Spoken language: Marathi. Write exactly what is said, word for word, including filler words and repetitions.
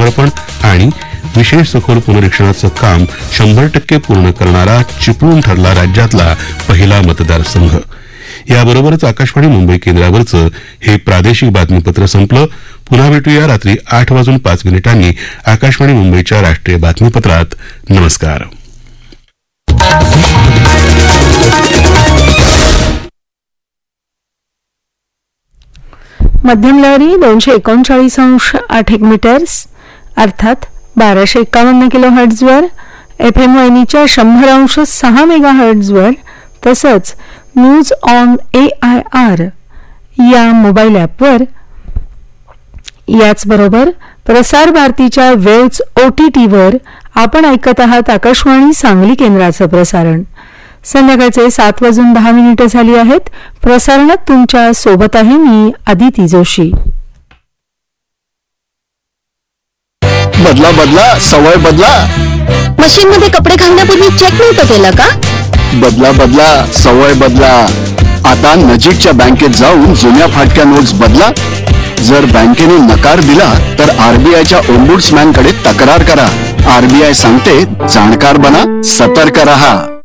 लोकार्पण आणि विशेष सखोल पुनरीक्षणाचं काम शंभर टक्के पूर्ण करणारा चिपळूण ठरला राज्यातला पहिला मतदारसंघ. याबरोबरच आकाशवाणी मुंबई केंद्रावरचं हे प्रादेशिक बातमीपत्र संपलं. पुन्हा भेटूया रात्री आठ वाजून पाच मिनिटांनी आकाशवाणी मुंबईच्या राष्ट्रीय बातमीपत्रात. नमस्कार. मध्यम लहरी दोनशे एकोणचाळीस अंश आठ एक मीटर्स अर्थात बाराशे एकावन्न किलो हर्ट्झवर, एफ एम वाहिनीच्या शंभर अंश सहा मेगा हर्ट्झवर तसंच news on A I R या मोबाईल ॲपवर, याचबरोबर प्रसार भारतीच्या वेव्ज ओ टी टीवर आपण ऐकत आहात आकाशवाणी सांगली केंद्राचं प्रसारण. संध्याकाळचे सात वाजून दहा मिनिटं झाली आहेत. प्रसारणात तुमच्या सोबत आहे मी आदिती जोशी. बदला बदला सवय बदला. मशीन मध्ये कपडे घालण्यापूर्वी चेक नव्हतं केलं का? बदला बदला सवय बदला. आता नजीकच्या बँकेत जाऊन जुन्या फाटक्या नोट्स बदला. जर बँकेने नकार दिला तर आरबीआयच्या ओम्बुड्समॅन कडे तक्रार करा. आरबीआय सांगते, जाणकार बना, सतर्क रहा.